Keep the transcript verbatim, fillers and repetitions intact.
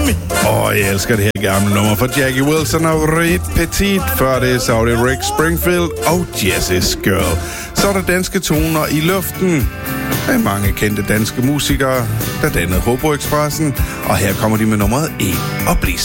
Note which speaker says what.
Speaker 1: Åh, oh, jeg elsker det her gamle nummer fra Jackie Wilson og Reed Petit. Før det så det Rick Springfield og Jess's Girl. Så er der danske toner i luften. Der er mange kendte danske musikere, der dannede Hobro Expressen. Og her kommer de med nummeret E og Bliss.